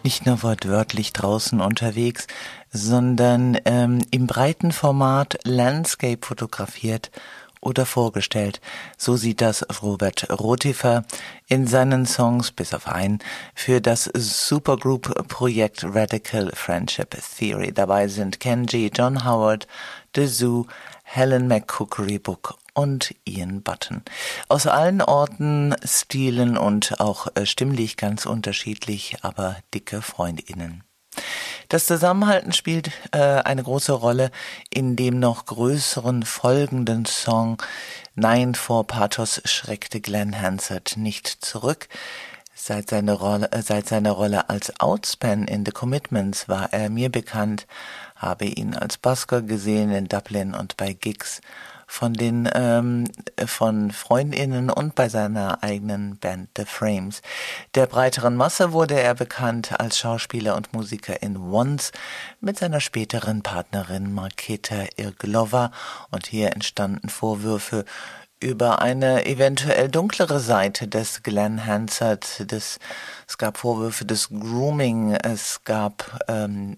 nicht nur wortwörtlich draußen unterwegs, sondern im breiten Format Landscape fotografiert oder vorgestellt. So sieht das Robert Rotifer in seinen Songs, bis auf einen, für das Supergroup-Projekt Radical Friendship Theory. Dabei sind Kenji, John Howard, The Zoo, Helen McCookery-Book und Ian Button. Aus allen Orten, Stilen und auch stimmlich ganz unterschiedlich, aber dicke FreundInnen. Das Zusammenhalten spielt eine große Rolle in dem noch größeren folgenden Song Nein, vor Pathos schreckte Glenn Hansard nicht zurück. Seit seiner Rolle als Outspan in The Commitments war er mir bekannt, habe ihn als Busker gesehen in Dublin und bei Gigs von FreundInnen und bei seiner eigenen Band The Frames. Der breiteren Masse wurde er bekannt als Schauspieler und Musiker in Once mit seiner späteren Partnerin Marketa Irglova, und hier entstanden Vorwürfe über eine eventuell dunklere Seite des Glenn Hansard. Es gab Vorwürfe des Grooming, es gab